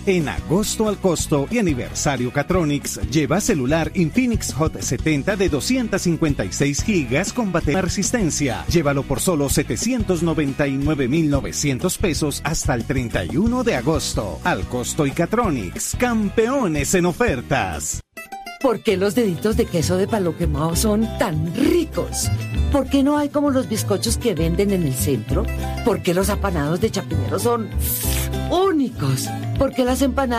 En agosto al costo y aniversario Catronics, lleva celular Infinix Hot 70 de 256 gigas con batería resistencia. Llévalo por solo 799,900 pesos hasta el 31 de agosto. Al costo y Catronics, campeones en ofertas. ¿Por qué los deditos de queso de palo quemado son tan ricos? ¿Por qué no hay como los bizcochos que venden en el centro? ¿Por qué los apanados de Chapinero son únicos? ¿Por qué las empanadas